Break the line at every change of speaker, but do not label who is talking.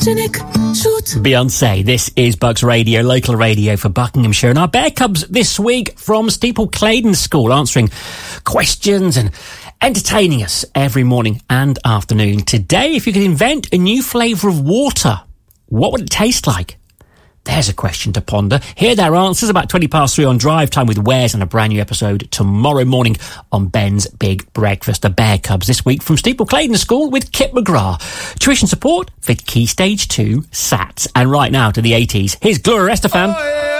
photogenic, shoot.
Beyonce, this is Bucks Radio, local radio for Buckinghamshire. And our Bear Cubs this week from Steeple Claydon School, answering questions and entertaining us every morning and afternoon. Today, if you could invent a new flavour of water, what would it taste like? There's a question to ponder. Hear their answers about 3:20 on Drive Time with Wares, and a brand new episode tomorrow morning on Ben's Big Breakfast. The Bear Cubs this week from Steeple Claydon School with Kit McGrath. Tuition support for Key Stage 2 SATs. And right now to the 80s. Here's Gloria Estefan. Oh, yeah.